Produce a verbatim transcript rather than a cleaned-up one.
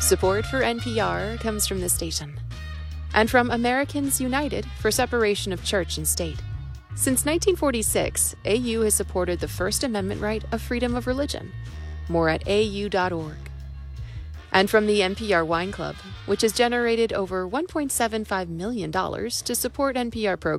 Support for N P R comes from this station and from Americans United for Separation of Church and State. Since nineteen forty-six, A U has supported the First Amendment right of freedom of religion. More at A U dot org. And from the N P R Wine Club, which has generated over one point seven five million dollars to support N P R programs.